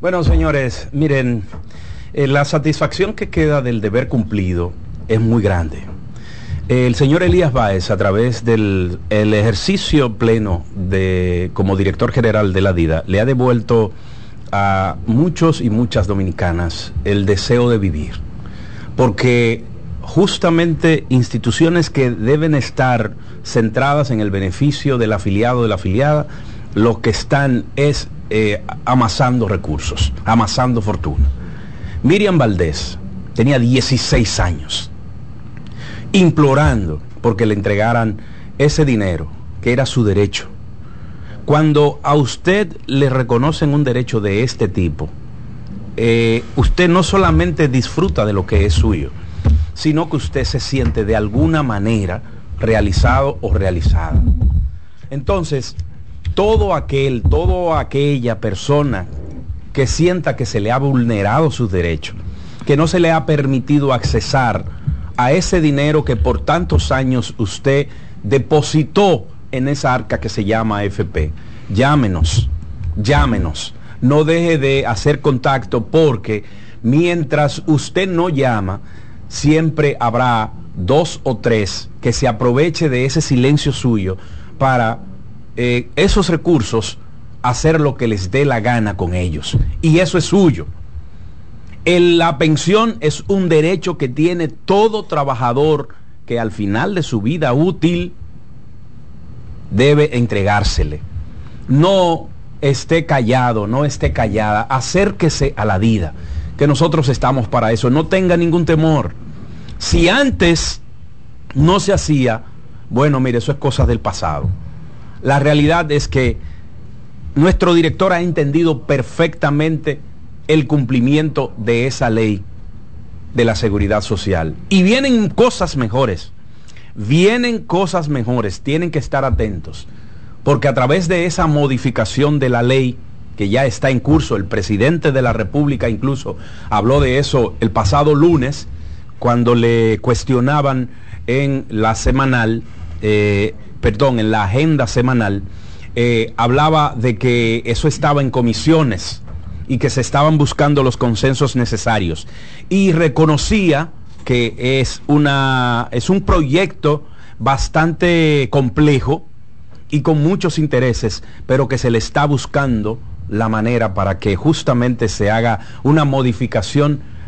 Bueno, señores, miren, la satisfacción que queda del deber cumplido es muy grande. El señor Elías Báez, a través del ejercicio pleno como director general de la DIDA, le ha devuelto a muchos y muchas dominicanas el deseo de vivir. Porque justamente instituciones que deben estar centradas en el beneficio del afiliado o de la afiliada, lo que están es amasando recursos, amasando fortuna. Miriam Valdés tenía 16 años, implorando porque le entregaran ese dinero, que era su derecho. Cuando a usted le reconocen un derecho de este tipo, usted no solamente disfruta de lo que es suyo, sino que usted se siente de alguna manera realizado o realizada. Entonces, toda aquella persona que sienta que se le ha vulnerado sus derechos, que no se le ha permitido accesar a ese dinero que por tantos años usted depositó en esa arca que se llama AFP, llámenos, no deje de hacer contacto, porque mientras usted no llama, siempre habrá 2 o 3 que se aproveche de ese silencio suyo para esos recursos hacer lo que les dé la gana con ellos, y eso es suyo. La pensión es un derecho que tiene todo trabajador que al final de su vida útil debe entregársele. No esté callado, no esté callada, acérquese a la DIDA, que nosotros estamos para eso. No tenga ningún temor. Si antes no se hacía, bueno, mire, eso es cosa del pasado. La realidad es que nuestro director ha entendido perfectamente el cumplimiento de esa ley de la seguridad social. Y vienen cosas mejores, tienen que estar atentos, porque a través de esa modificación de la ley que ya está en curso, el presidente de la República incluso habló de eso el pasado lunes, cuando le cuestionaban en la agenda semanal, hablaba de que eso estaba en comisiones y que se estaban buscando los consensos necesarios, y reconocía que es un proyecto bastante complejo y con muchos intereses, pero que se le está buscando la manera para que justamente se haga una modificación